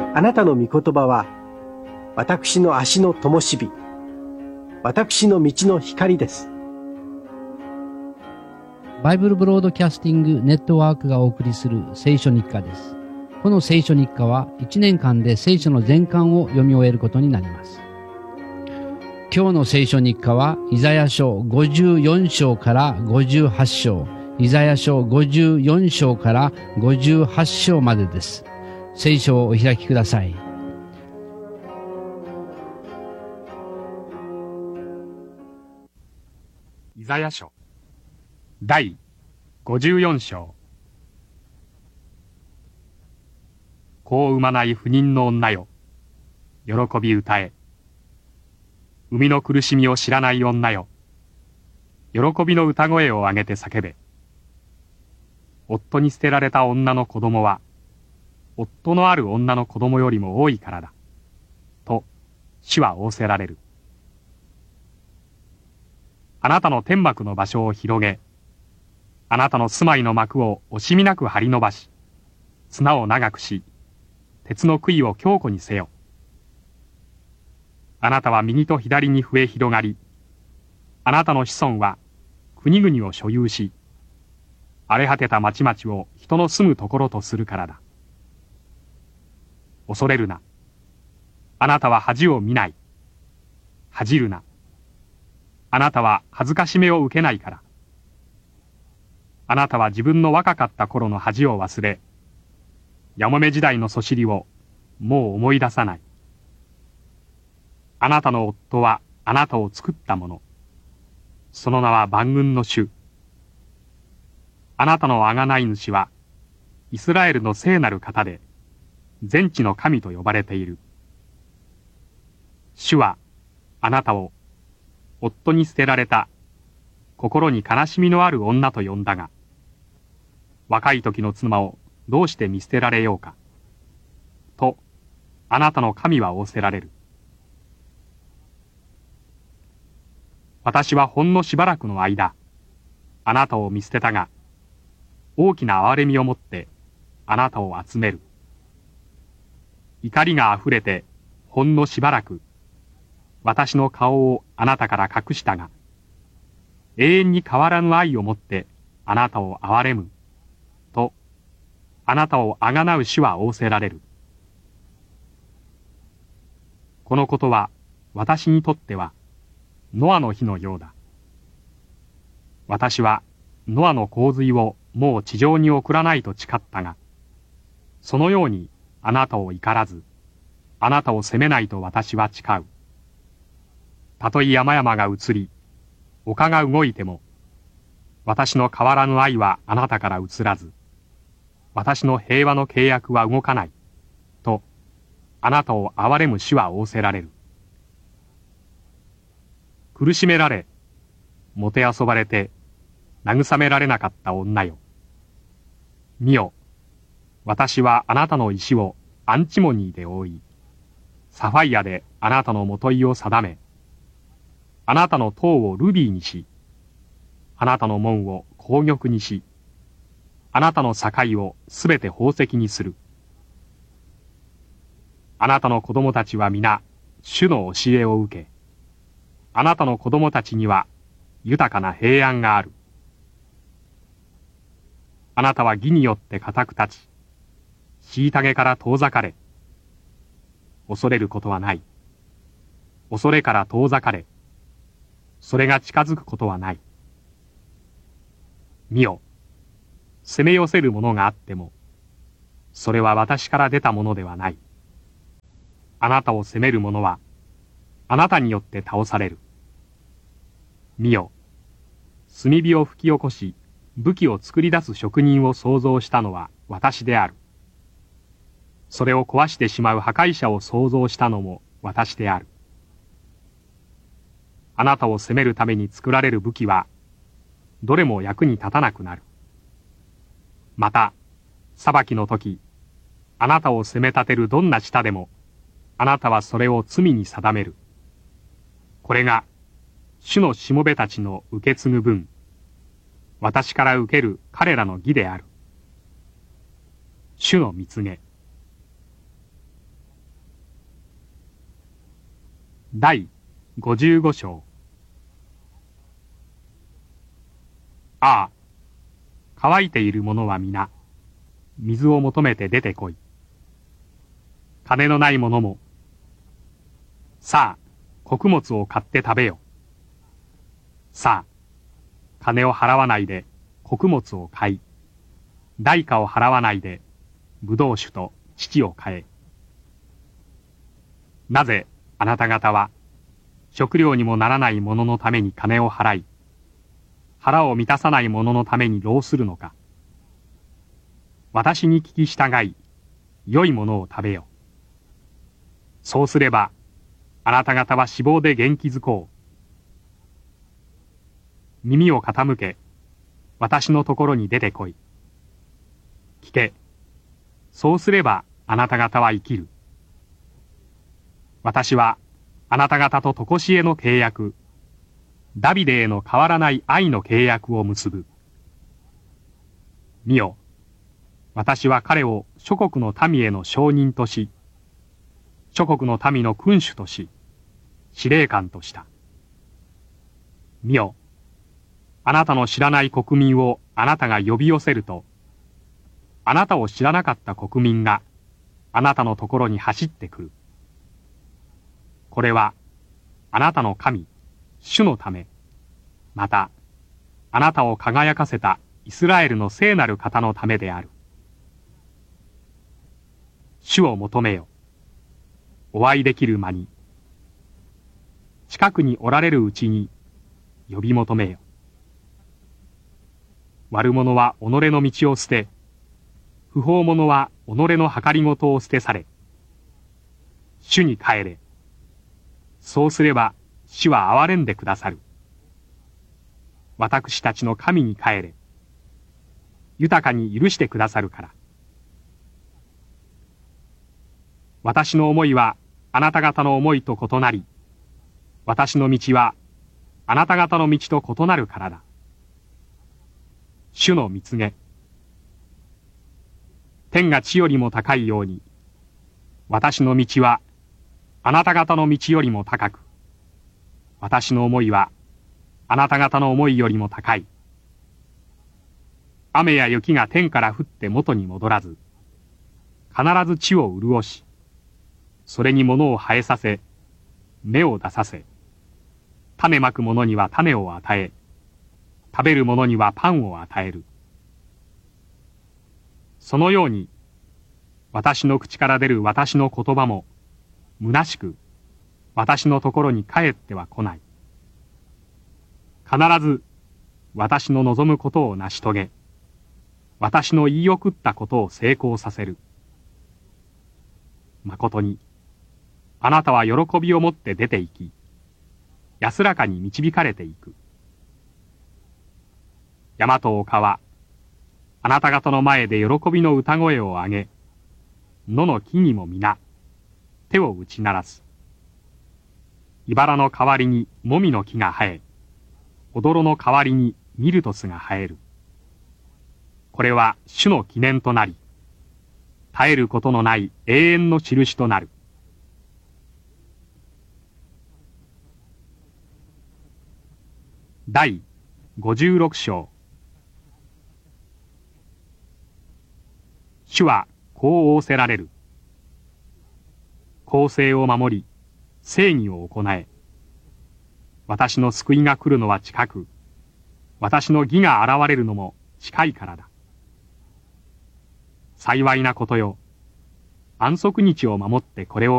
あなたの御言葉は、私の足の灯火、私の道の光です。 バイブルブロードキャスティングネットワークがお送りする聖書日課です。この聖書日課は1年間で聖書の全巻を読み終えることになります。今日の聖書日課はイザヤ書54章から58章、イザヤ書54章から58章までです。聖書をお開きください。 イザヤ書第54章。子を産まない不妊の女よ、喜び歌え。産みの苦しみを知らない女よ、喜びの歌声を上げて叫べ。夫に捨てられた女の子供は、夫のある女の子供よりも多いからだ。と、主は仰せられる。あなたの天幕の場所を広げ、あなたの住まいの幕を惜しみなく張り伸ばし、綱を長くし、鉄の杭を強固にせよ。あなたは右と左に増え広がり、あなたの子孫は国々を所有し、荒れ果てた町々を人の住むところとするからだ。恐れるな。あなたは恥を見ない。恥じるな。あなたは恥ずかしめを受けないから。あなたは自分の若かった頃の恥を忘れ、やもめ時代のそしりをもう思い出さない。あなたの夫はあなたを作ったもの。その名は万軍の主。あなたの贖い主はイスラエルの聖なる方で、全地の神と呼ばれている。主はあなたを夫に捨てられた心に悲しみのある女と呼んだが、若い時の妻をどうして見捨てられようか。と、あなたの神は仰せられる。私はほんのしばらくの間、あなたを見捨てたが、大きな憐れみをもってあなたを集める。怒りがあふれて、ほんのしばらく、私の顔をあなたから隠したが、永遠に変わらぬ愛をもってあなたを憐れむ。と、あなたをあがなう主は仰せられる。このことは、私にとっては、ノアの日のようだ。私は、ノアの洪水をもう地上に送らないと誓ったが、そのようにあなたを怒らず、あなたを責めないと私は誓う。たとえ山々が移り、丘が動いても、私の変わらぬ愛はあなたから移らず、私の平和の契約は動かない。と、あなたを憐れむ主は仰せられる。苦しめられ、もてあそばれて、慰められなかった女よ。見よ、私はあなたの石をアンチモニーで覆い、サファイアであなたのもといを定め、あなたの塔をルビーにし、あなたの門を紅玉にし、あなたの境をすべて宝石にする。あなたの子供たちは皆、主の教えを受け、あなたの子供たちには豊かな平安がある。あなたは義によって固く立ち、虐げから遠ざかれ。恐れることはない。恐れから遠ざかれ。それが近づくことはない。見よ、攻め寄せるものがあっても、それは私から出たものではない。あなたを責める者は、あなたによって倒される。見よ、炭火を吹き起こし、武器を作り出す職人を創造したのは私である。それを壊してしまう破壊者を創造したのも私である。あなたを責めるために作られる武器は、どれも役に立たなくなる。また、裁きの時、あなたを責め立てるどんな舌でも、あなたはそれを罪に定める。これが、主のしもべたちの受け継ぐ分、私から受ける彼らの義である。主の蜜げ。 第55章。ああ、乾いている者は皆、水を求めて出てこい。金のない者も、さあ、穀物を買って食べよ。さあ、金を払わないで穀物を買い、代価を払わないで、ブドウ酒と乳を買え。なぜあなた方は、食料にもならない者のために金を払い、腹を満たさない者のために労するのか。私に聞き従い、良いものを食べよ。そうすれば、あなた方は脂肪で元気づこう。耳を傾け、私のところに出てこい。聞け。そうすればあなた方は生きる。私はあなた方と常しえの契約、ダビデへの変わらない愛の契約を結ぶ。見よ。私は彼を諸国の民への証人とし、諸国の民の君主とし、司令官とした。見よ。あなたの知らない国民をあなたが呼び寄せると、あなたを知らなかった国民があなたのところに走ってくる。これはあなたの神、主のため、またあなたを輝かせたイスラエルの聖なる方のためである。主を求めよ。お会いできる間に。近くにおられるうちに呼び求めよ。悪者は己の道を捨て、不法者は己の計りごとを捨て去れ。主に帰れ。そうすれば主は憐れんでくださる。私たちの神に帰れ。豊かに許してくださるから。私の思いはあなた方の思いと異なり、私の道はあなた方の道と異なるからだ。主の蜜げ。天が地よりも高いように、私の道はあなた方の道よりも高く、私の思いはあなた方の思いよりも高い。雨や雪が天から降って元に戻らず、必ず地を潤し、それに物を生えさせ、芽を出させ、種まく者には種を与え、食べる者にはパンを与える。そのように、私の口から出る私の言葉も、虚しく、私のところに帰っては来ない。必ず、私の望むことを成し遂げ、私の言い送ったことを成功させる。誠に、あなたは喜びをもって出て行き、安らかに導かれていく。山と丘は、あなた方の前で喜びの歌声を上げ、野の木々も皆、手を打ち鳴らす。茨の代わりにもみの木が生え、踊ろの代わりにミルトスが生える。これは主の記念となり、絶えることのない永遠の印となる。第56章。主はこう仰せられる。公正を守り、正義を行え。私の救いが来るのは近く、私の義が現れるのも近いからだ。幸いなことよ。安息日を守ってこれを